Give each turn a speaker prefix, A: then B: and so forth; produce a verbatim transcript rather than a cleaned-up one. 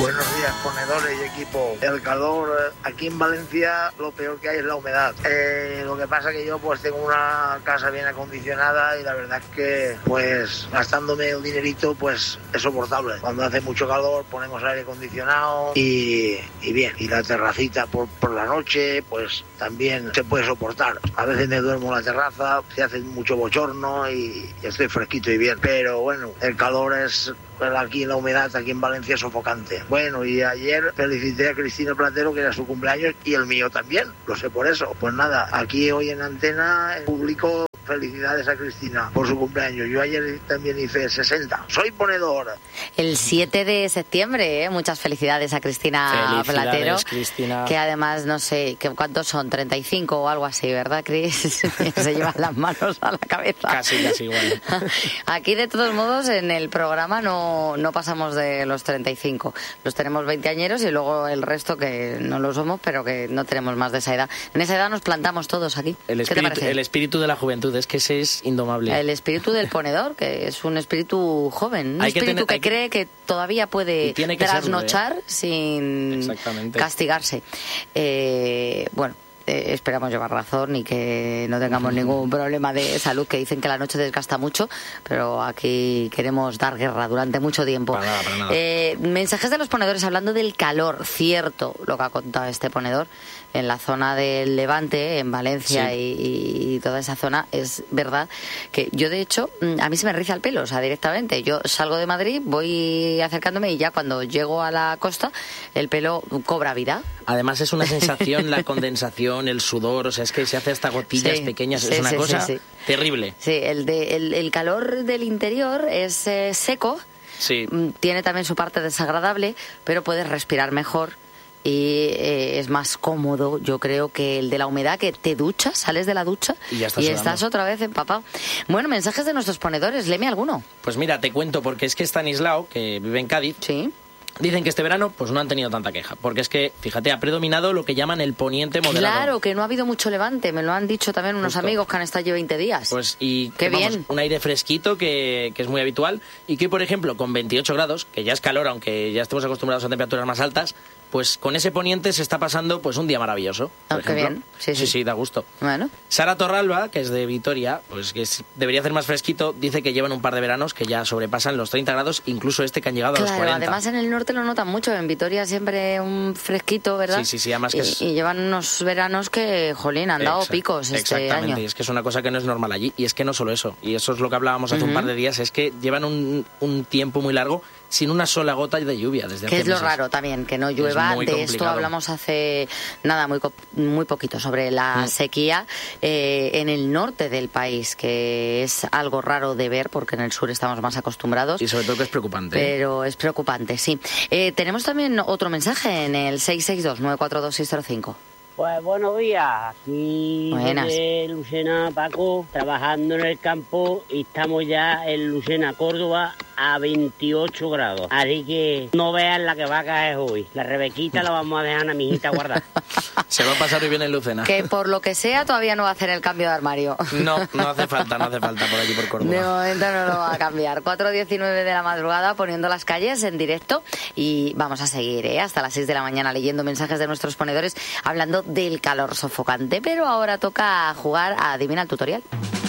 A: Buenos días, ponedores y equipo. El calor aquí en Valencia, lo peor que hay es la humedad. Eh, lo que pasa que yo pues tengo una casa bien acondicionada y la verdad es que pues gastándome el dinerito pues es soportable. Cuando hace mucho calor ponemos aire acondicionado y, y bien. Y la terracita por, por la noche pues también se puede soportar. A veces me duermo en la terraza, se hace mucho bochorno y, y estoy fresquito y bien. Pero bueno, el calor es... aquí la humedad, aquí en Valencia, es sofocante. Bueno, y ayer felicité a Cristina Platero, que era su cumpleaños, y el mío también, lo sé por eso. Pues nada, aquí hoy en Antena, en público, felicidades a Cristina por su cumpleaños. Yo ayer también hice sesenta. Soy ponedor.
B: El siete de septiembre, ¿eh? Muchas felicidades a Cristina Platero.
C: Cristina.
B: Que además, no sé, que ¿cuántos son? treinta y cinco o algo así, ¿verdad, Cris? Se llevan las manos a la cabeza.
C: Casi, casi igual.
B: Aquí, de todos modos, en el programa no, no pasamos de los treinta y cinco. Los tenemos veinteañeros y luego el resto que no lo somos, pero que no tenemos más de esa edad. En esa edad nos plantamos todos aquí.
C: El
B: ¿Qué
C: espíritu,
B: te parece?
C: El espíritu de la juventud, es que ese es indomable.
B: El espíritu del ponedor, que es un espíritu joven, un
C: Hay que
B: espíritu
C: tener-
B: que,
C: hay que-
B: cree que todavía puede
C: tiene que
B: trasnochar
C: serlo, ¿eh?
B: sin
C: Exactamente.
B: castigarse. Eh, bueno, eh, esperamos llevar razón y que no tengamos ningún problema de salud, que dicen que la noche desgasta mucho, pero aquí queremos dar guerra durante mucho tiempo.
C: Para nada, para nada.
B: Eh, mensajes de los ponedores hablando del calor, cierto lo que ha contado este ponedor. En la zona del Levante, en Valencia
C: Sí.
B: y, y toda esa zona, es verdad que yo, de hecho, mm, a mí se me riza el pelo, o sea, directamente. Yo salgo de Madrid, voy acercándome y ya cuando llego a la costa, el pelo cobra vida.
C: Además es una sensación, la condensación, el sudor, o sea, es que se hace hasta gotillas
B: Sí,
C: pequeñas,
B: sí,
C: es una
B: sí,
C: cosa
B: sí, sí.
C: terrible.
B: Sí, el, de, el, el calor del interior es eh, seco,
C: Sí.
B: mm, tiene también su parte desagradable, pero puedes respirar mejor. Y eh, es más cómodo, yo creo, que el de la humedad, que te duchas, sales de la ducha
C: Y ya estás sudando.
B: estás otra vez empapado. Bueno, mensajes de nuestros ponedores, léeme alguno.
C: Pues mira, te cuento, porque es que Stanislao, que vive en Cádiz,
B: Sí.
C: dicen que este verano pues no han tenido tanta queja, porque es que, fíjate, ha predominado lo que llaman el poniente moderado.
B: Claro, que no ha habido mucho levante, me lo han dicho también unos
C: Justo.
B: amigos que han estado allí veinte días.
C: Pues y
B: Qué
C: vamos,
B: bien.
C: un aire fresquito que, que es muy habitual y que, por ejemplo, con veintiocho grados, que ya es calor, aunque ya estemos acostumbrados a temperaturas más altas, pues con ese poniente se está pasando pues un día maravilloso. Por
B: Ah, qué
C: ejemplo.
B: bien. Sí,
C: sí,
B: sí.
C: sí, da gusto.
B: Bueno,
C: Sara Torralba, que es de Vitoria, pues que es- debería hacer más fresquito, dice que llevan un par de veranos que ya sobrepasan los treinta grados, incluso este que han llegado a los
B: claro,
C: cuarenta.
B: además en el norte lo notan mucho, en Vitoria siempre un fresquito, ¿verdad?
C: Sí, sí, sí, además que
B: y,
C: es-
B: y llevan unos veranos que, jolín, han dado
C: Exact-
B: picos este
C: Exactamente,
B: año.
C: y es que es una cosa que no es normal allí. Y es que no solo eso, y eso es lo que hablábamos hace un
B: Ujú.
C: par de días, es que llevan un, un tiempo muy largo sin una sola gota de lluvia desde
B: Que
C: hace
B: es lo
C: meses.
B: raro también, que no llueva.
C: muy
B: De esto
C: complicado.
B: hablamos hace nada, muy, co- muy poquito, sobre la
C: Mm.
B: sequía eh, en el norte del país, que es algo raro de ver porque en el sur estamos más acostumbrados.
C: Y sobre todo que es preocupante.
B: Pero es preocupante, sí. Eh, tenemos también otro mensaje en el seis seis dos, nueve cuatro dos, seis cero cinco.
D: Pues buenos días, aquí
B: Buenas.
D: desde Lucena, Paco, trabajando en el campo y estamos ya en Lucena, Córdoba, a veintiocho grados. Así que no vean la que va a caer hoy. La Rebequita la vamos a dejar a mi hijita guardada.
C: Se va a pasar muy bien en Lucena.
B: Que por lo que sea todavía no va a hacer el cambio de armario.
C: No, no hace falta, no hace falta por aquí por
B: De
C: Córdoba.
B: momento no lo va a cambiar. cuatro diecinueve de la madrugada poniendo las calles en directo y vamos a seguir ¿eh? hasta las seis de la mañana leyendo mensajes de nuestros ponedores hablando del calor sofocante. Pero ahora toca jugar a Adivina el Tutorial.